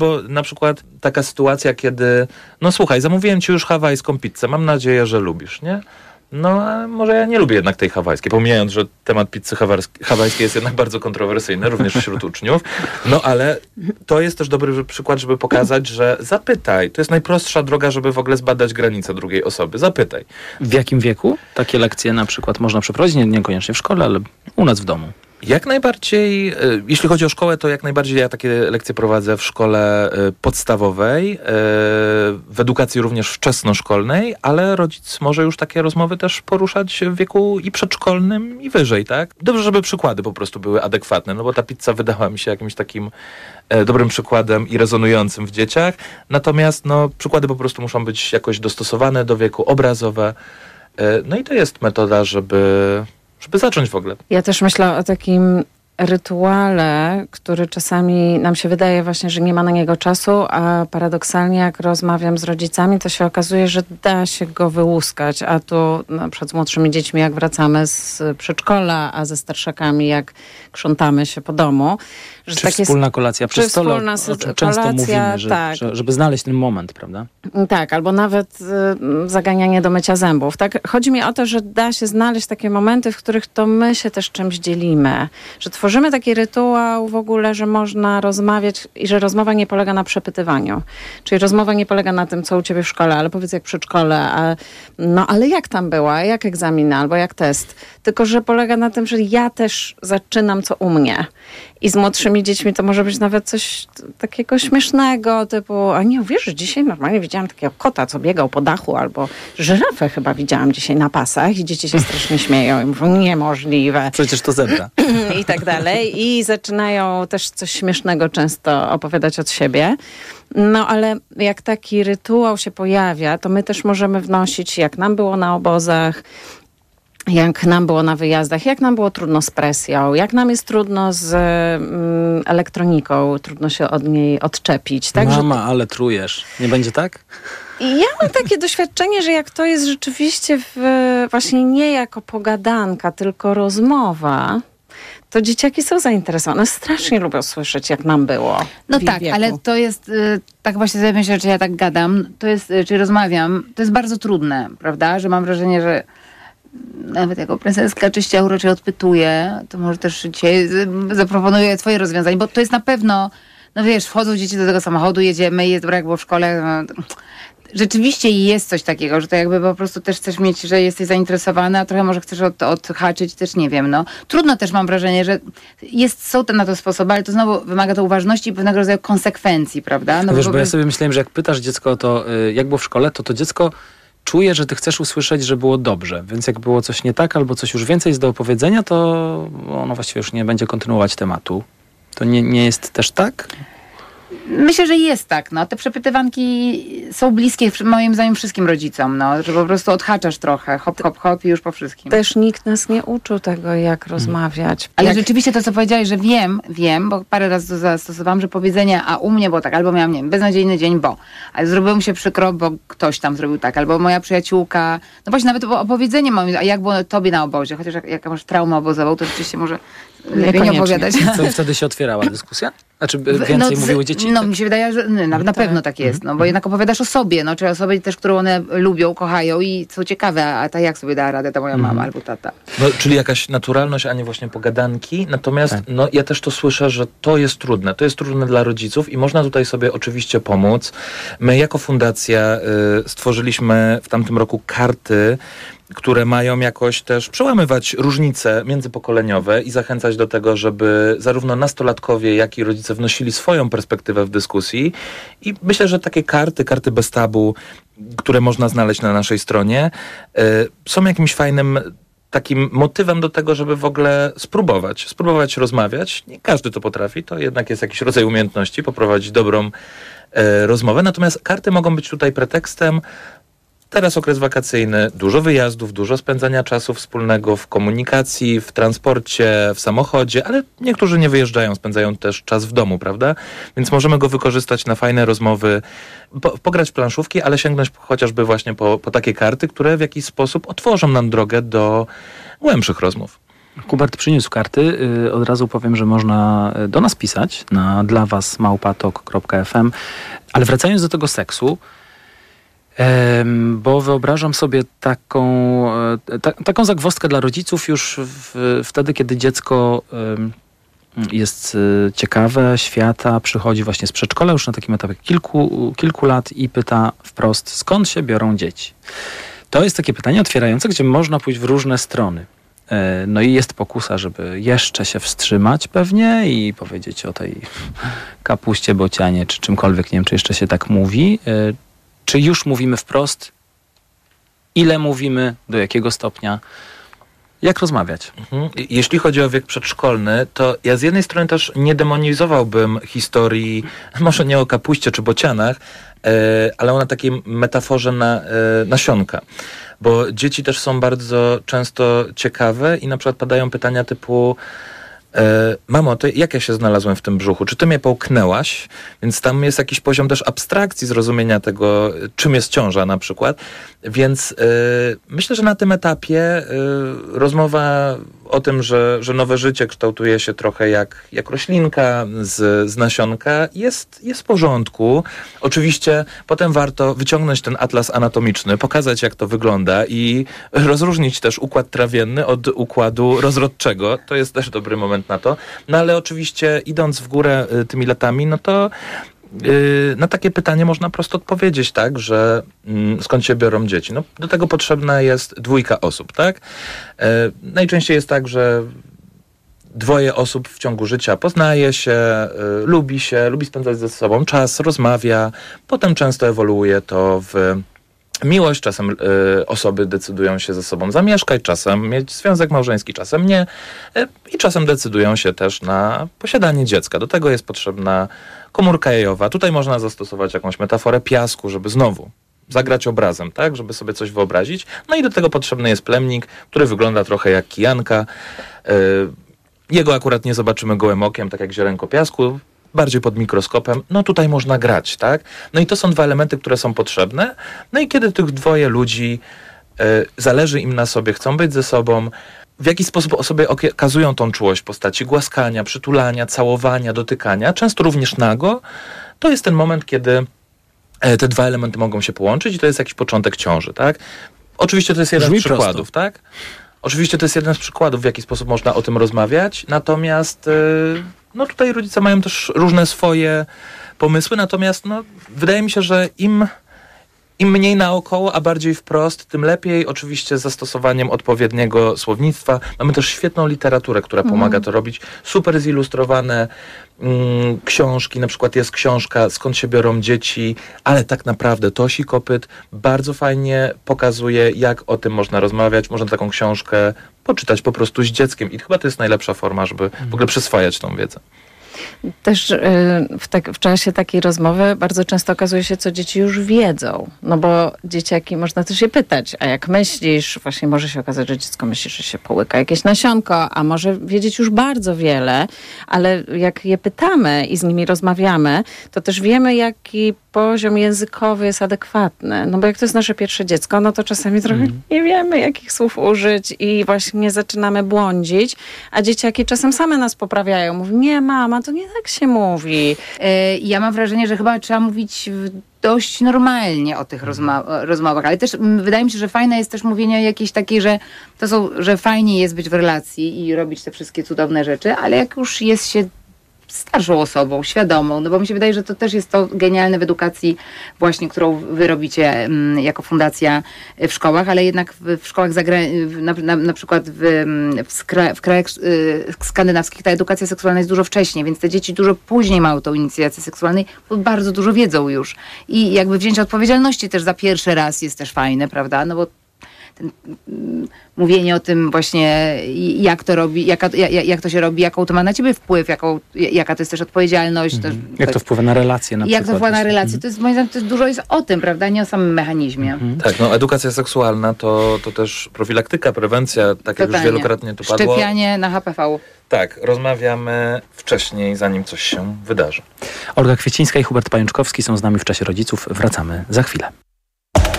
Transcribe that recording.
Bo na przykład taka sytuacja, kiedy no słuchaj, zamówiłem ci już hawajską pizzę, mam nadzieję, że lubisz, nie? No, a może ja nie lubię jednak tej hawajskiej, pomijając, że temat pizzy hawajskiej jest jednak bardzo kontrowersyjny, również wśród uczniów. No, ale to jest też dobry przykład, żeby pokazać, że zapytaj. To jest najprostsza droga, żeby w ogóle zbadać granice drugiej osoby. Zapytaj. W jakim wieku takie lekcje na przykład można przeprowadzić? Niekoniecznie w szkole, ale u nas w domu. Jak najbardziej, jeśli chodzi o szkołę, to jak najbardziej ja takie lekcje prowadzę w szkole podstawowej, w edukacji również wczesnoszkolnej, ale rodzic może już takie rozmowy też poruszać w wieku i przedszkolnym i wyżej, tak? Dobrze, żeby przykłady po prostu były adekwatne, no bo ta pizza wydała mi się jakimś takim dobrym przykładem i rezonującym w dzieciach, natomiast no, przykłady po prostu muszą być jakoś dostosowane do wieku, obrazowe, no i to jest metoda, żeby zacząć w ogóle. Ja też myślę o takim rytuale, który czasami nam się wydaje właśnie, że nie ma na niego czasu, a paradoksalnie jak rozmawiam z rodzicami, to się okazuje, że da się go wyłuskać, a tu na przykład z młodszymi dziećmi jak wracamy z przedszkola, a ze starszakami jak krzątamy się po domu. Że czy wspólna kolacja przy stole, o czym często mówimy, tak. żeby znaleźć ten moment, prawda? Tak, albo nawet zaganianie do mycia zębów. Tak? Chodzi mi o to, że da się znaleźć takie momenty, w których to my się też czymś dzielimy. Że tworzymy taki rytuał w ogóle, że można rozmawiać i że rozmowa nie polega na przepytywaniu. Czyli rozmowa nie polega na tym, co u ciebie w szkole, ale powiedz jak przedszkole, no ale jak tam była, jak egzamin, albo jak test. Tylko, że polega na tym, że ja też zaczynam, co u mnie. I z młodszymi dziećmi to może być nawet coś takiego śmiesznego, typu, a nie uwierzysz, dzisiaj normalnie widziałam takiego kota, co biegał po dachu, albo żyrafę chyba widziałam dzisiaj na pasach i dzieci się strasznie śmieją i mówią, niemożliwe. Przecież to zebra. I tak dalej. I zaczynają też coś śmiesznego często opowiadać od siebie. No ale jak taki rytuał się pojawia, to my też możemy wnosić, jak nam było na obozach, jak nam było na wyjazdach, jak nam było trudno z presją, jak nam jest trudno z elektroniką, trudno się od niej odczepić. Tak? Mama, ale trujesz. Nie będzie tak? I ja mam takie doświadczenie, że jak to jest rzeczywiście właśnie nie jako pogadanka, tylko rozmowa, to dzieciaki są zainteresowane. Strasznie lubią słyszeć, jak nam było. No tak, wieku. Ale to jest, tak właśnie sobie myślę, czy ja tak gadam, to jest, czy rozmawiam, to jest bardzo trudne, prawda? Że mam wrażenie, że nawet jako prezeska czyście urocze odpytuję, to może też dzisiaj zaproponuję twoje rozwiązanie, bo to jest na pewno, no wiesz, wchodzą dzieci do tego samochodu, jedziemy, jest dobra jak było w szkole. Rzeczywiście jest coś takiego, że to jakby po prostu też chcesz mieć, że jesteś zainteresowany, a trochę może chcesz odhaczyć, też nie wiem, no. Trudno też mam wrażenie, że są na to sposoby, ale to znowu wymaga to uważności i pewnego rodzaju konsekwencji, prawda? No wiesz, bo ja sobie myślałem, że jak pytasz dziecko o to, jak było w szkole, to dziecko czuje, że ty chcesz usłyszeć, że było dobrze. Więc jak było coś nie tak, albo coś już więcej jest do opowiedzenia, to ono właściwie już nie będzie kontynuować tematu. To nie jest też tak? Myślę, że jest tak. No. Te przepytywanki są bliskie moim zdaniem wszystkim rodzicom, no, że po prostu odhaczasz trochę, hop, hop, hop i już po wszystkim. Też nikt nas nie uczył tego, jak rozmawiać. Ale rzeczywiście to, co powiedziałeś, że wiem, bo parę razy to zastosowałam, że powiedzenie, a u mnie było tak, albo miałam, nie wiem, beznadziejny dzień, ale zrobiło mi się przykro, bo ktoś tam zrobił tak, albo moja przyjaciółka, no właśnie nawet opowiedzenie moim, a jak było tobie na obozie, chociaż jak masz traumę obozową, to rzeczywiście może lepiej nie opowiadać. Co wtedy się otwierała dyskusja? Znaczy więcej mówiły dzieci? No mi się wydaje, że na pewno tak jest, no bo jednak opowiadasz o sobie, no, czy o osobie też, którą one lubią, kochają i są ciekawe, a ta jak sobie dała radę ta moja mama albo tata. No, czyli jakaś naturalność, a nie właśnie pogadanki. Natomiast no, ja też to słyszę, że to jest trudne. To jest trudne dla rodziców i można tutaj sobie oczywiście pomóc. My jako fundacja stworzyliśmy w tamtym roku karty, które mają jakoś też przełamywać różnice międzypokoleniowe i zachęcać do tego, żeby zarówno nastolatkowie, jak i rodzice wnosili swoją perspektywę w dyskusji. I myślę, że takie karty bez tabu, które można znaleźć na naszej stronie, są jakimś fajnym takim motywem do tego, żeby w ogóle spróbować rozmawiać. Nie każdy to potrafi, to jednak jest jakiś rodzaj umiejętności, poprowadzić dobrą rozmowę. Natomiast karty mogą być tutaj pretekstem. Teraz okres wakacyjny, dużo wyjazdów, dużo spędzania czasu wspólnego w komunikacji, w transporcie, w samochodzie, ale niektórzy nie wyjeżdżają, spędzają też czas w domu, prawda? Więc możemy go wykorzystać na fajne rozmowy, pograć w planszówki, ale sięgnąć chociażby właśnie po takie karty, które w jakiś sposób otworzą nam drogę do głębszych rozmów. Hubert przyniósł karty. Od razu powiem, że można do nas pisać na dlawasmałpatok.fm. Ale wracając do tego seksu, bo wyobrażam sobie taką zagwozdkę dla rodziców już wtedy, kiedy dziecko jest ciekawe świata, przychodzi właśnie z przedszkola już na takim etapie kilku lat i pyta wprost, skąd się biorą dzieci? To jest takie pytanie otwierające, gdzie można pójść w różne strony. No i jest pokusa, żeby jeszcze się wstrzymać pewnie i powiedzieć o tej kapuście, bocianie czy czymkolwiek, nie wiem, czy jeszcze się tak mówi. Czy już mówimy wprost? Ile mówimy? Do jakiego stopnia? Jak rozmawiać? Jeśli chodzi o wiek przedszkolny, to ja z jednej strony też nie demonizowałbym historii, może nie o kapuście czy bocianach, ale o na takiej metaforze nasionka. Bo dzieci też są bardzo często ciekawe i na przykład padają pytania typu mamo, to jak ja się znalazłem w tym brzuchu? Czy ty mnie połknęłaś? Więc tam jest jakiś poziom też abstrakcji zrozumienia tego, czym jest ciąża na przykład. Więc myślę, że na tym etapie rozmowa o tym, że nowe życie kształtuje się trochę jak roślinka z nasionka, jest w porządku. Oczywiście potem warto wyciągnąć ten atlas anatomiczny, pokazać jak to wygląda i rozróżnić też układ trawienny od układu rozrodczego. To jest też dobry moment na to. No ale oczywiście idąc w górę tymi latami, no to na takie pytanie można prosto odpowiedzieć, tak, że skąd się biorą dzieci? No, do tego potrzebna jest 2 osób, tak? Najczęściej jest tak, że 2 osób w ciągu życia poznaje się, lubi spędzać ze sobą czas, rozmawia, potem często ewoluuje to w miłość, czasem osoby decydują się ze sobą zamieszkać, czasem mieć związek małżeński, czasem nie i czasem decydują się też na posiadanie dziecka. Do tego jest potrzebna komórka jajowa. Tutaj można zastosować jakąś metaforę piasku, żeby znowu zagrać obrazem, tak, żeby sobie coś wyobrazić. No i do tego potrzebny jest plemnik, który wygląda trochę jak kijanka. Jego akurat nie zobaczymy gołym okiem, tak jak ziarenko piasku, bardziej pod mikroskopem, no tutaj można grać, tak? No i to są 2 elementy, które są potrzebne. No i kiedy tych 2 ludzi zależy im na sobie, chcą być ze sobą, w jaki sposób sobie okazują tą czułość w postaci głaskania, przytulania, całowania, dotykania, często również nago, to jest ten moment, kiedy te 2 elementy mogą się połączyć i to jest jakiś początek ciąży, tak? Oczywiście to jest jeden z przykładów, tak? Oczywiście to jest jeden z przykładów, w jaki sposób można o tym rozmawiać, natomiast no tutaj rodzice mają też różne swoje pomysły, natomiast no, wydaje mi się, że im mniej naokoło, a bardziej wprost, tym lepiej. Oczywiście z zastosowaniem odpowiedniego słownictwa. Mamy też świetną literaturę, która pomaga to robić. Super zilustrowane książki. Na przykład jest książka Skąd się biorą dzieci, ale tak naprawdę Tosi Kopyt bardzo fajnie pokazuje, jak o tym można rozmawiać. Można taką książkę poczytać po prostu z dzieckiem i chyba to jest najlepsza forma, żeby w ogóle przyswajać tą wiedzę. Też w czasie takiej rozmowy bardzo często okazuje się, co dzieci już wiedzą. No bo dzieciaki, można też je pytać, a jak myślisz, właśnie może się okazać, że dziecko myśli, że się połyka jakieś nasionko, a może wiedzieć już bardzo wiele, ale jak je pytamy i z nimi rozmawiamy, to też wiemy, jaki poziom językowy jest adekwatny. No bo jak to jest nasze pierwsze dziecko, no to czasami trochę nie wiemy, jakich słów użyć i właśnie zaczynamy błądzić, a dzieciaki czasem same nas poprawiają. Mówią, nie mama, to nie tak się mówi. Ja mam wrażenie, że chyba trzeba mówić dość normalnie o tych rozmowach, ale też wydaje mi się, że fajne jest też mówienie jakiejś takiej, że fajnie jest być w relacji i robić te wszystkie cudowne rzeczy, ale jak już jest się starszą osobą, świadomą, no bo mi się wydaje, że to też jest to genialne w edukacji właśnie, którą wy robicie jako fundacja w szkołach, ale jednak w szkołach na przykład w krajach skandynawskich ta edukacja seksualna jest dużo wcześniej, więc te dzieci dużo później mają tą inicjację seksualną, bo bardzo dużo wiedzą już. I jakby wzięcie odpowiedzialności też za pierwszy raz jest też fajne, prawda? No bo mówienie o tym właśnie, jak to robi, jak to się robi, jaką to ma na ciebie wpływ, jaka to jest też odpowiedzialność. Jak to wpływa na relacje na przykład. Jak to wpływa na relacje. To jest, moim zdaniem, to dużo jest o tym, prawda? Nie o samym mechanizmie. Tak, no edukacja seksualna to też profilaktyka, prewencja, tak jak już wielokrotnie tu padło. Szczepianie na HPV. Tak, rozmawiamy wcześniej, zanim coś się wydarzy. Olga Kwiecińska i Hubert Pajączkowski są z nami w Czasie Rodziców. Wracamy za chwilę.